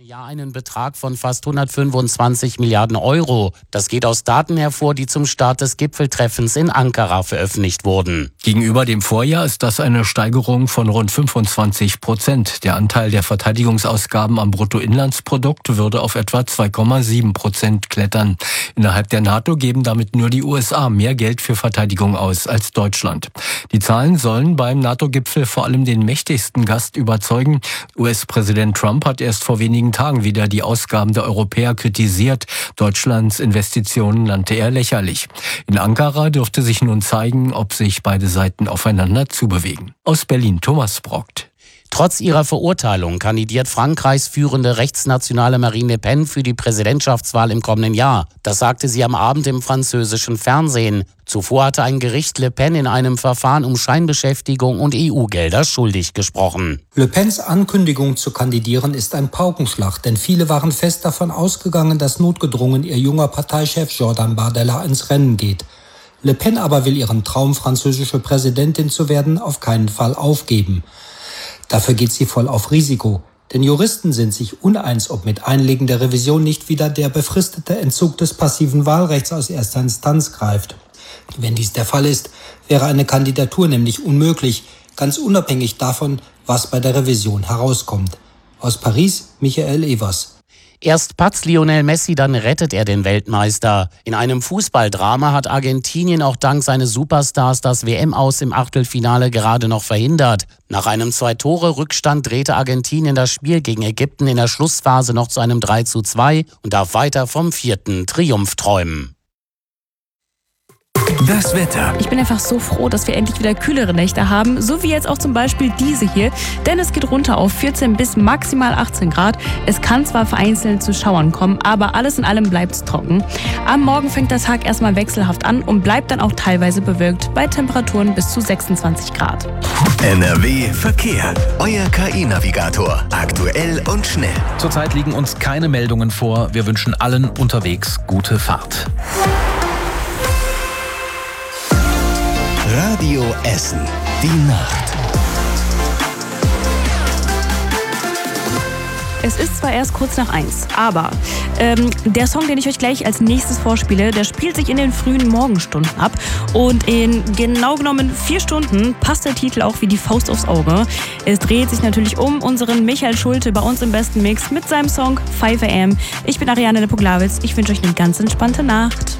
Jahr einen Betrag von fast 125 Milliarden Euro. Das geht aus Daten hervor, die zum Start des Gipfeltreffens in Ankara veröffentlicht wurden. Gegenüber dem Vorjahr ist das eine Steigerung von rund 25%. Der Anteil der Verteidigungsausgaben am Bruttoinlandsprodukt würde auf etwa 2,7% klettern. Innerhalb der NATO geben damit nur die USA mehr Geld für Verteidigung aus als Deutschland. Die Zahlen sollen beim NATO-Gipfel vor allem den mächtigsten Gast überzeugen. US-Präsident Trump hat erst vor wenigen Tagen wieder die Ausgaben der Europäer kritisiert. Deutschlands Investitionen nannte er lächerlich. In Ankara dürfte sich nun zeigen, ob sich beide Seiten aufeinander zubewegen. Aus Berlin Thomas Brockt. Trotz ihrer Verurteilung kandidiert Frankreichs führende rechtsnationale Marine Le Pen für die Präsidentschaftswahl im kommenden Jahr. Das sagte sie am Abend im französischen Fernsehen. Zuvor hatte ein Gericht Le Pen in einem Verfahren um Scheinbeschäftigung und EU-Gelder schuldig gesprochen. Le Pens Ankündigung zu kandidieren ist ein Paukenschlag, denn viele waren fest davon ausgegangen, dass notgedrungen ihr junger Parteichef Jordan Bardella ins Rennen geht. Le Pen aber will ihren Traum, französische Präsidentin zu werden, auf keinen Fall aufgeben. Dafür geht sie voll auf Risiko. Denn Juristen sind sich uneins, ob mit Einlegen der Revision nicht wieder der befristete Entzug des passiven Wahlrechts aus erster Instanz greift. Wenn dies der Fall ist, wäre eine Kandidatur nämlich unmöglich, ganz unabhängig davon, was bei der Revision herauskommt. Aus Paris, Michael Evers. Erst patzt Lionel Messi, dann rettet er den Weltmeister. In einem Fußballdrama hat Argentinien auch dank seines Superstars das WM-Aus im Achtelfinale gerade noch verhindert. Nach einem 2-Tore-Rückstand drehte Argentinien das Spiel gegen Ägypten in der Schlussphase noch zu einem 3:2 und darf weiter vom 4. Triumph träumen. Das Wetter. Ich bin einfach so froh, dass wir endlich wieder kühlere Nächte haben, so wie jetzt auch zum Beispiel diese hier, denn es geht runter auf 14 bis maximal 18 Grad. Es kann zwar vereinzelt zu Schauern kommen, aber alles in allem bleibt es trocken. Am Morgen fängt der Tag erstmal wechselhaft an und bleibt dann auch teilweise bewölkt bei Temperaturen bis zu 26 Grad. NRW Verkehr. Euer KI-Navigator. Aktuell und schnell. Zurzeit liegen uns keine Meldungen vor. Wir wünschen allen unterwegs gute Fahrt. Radio Essen. Die Nacht. Es ist zwar erst kurz nach 1, aber der Song, den ich euch gleich als nächstes vorspiele, der spielt sich in den frühen Morgenstunden ab. Und in genau genommen 4 Stunden passt der Titel auch wie die Faust aufs Auge. Es dreht sich natürlich um unseren Michael Schulte bei uns im besten Mix mit seinem Song 5 AM. Ich bin Ariane Nepoglawitz. Ich wünsche euch eine ganz entspannte Nacht.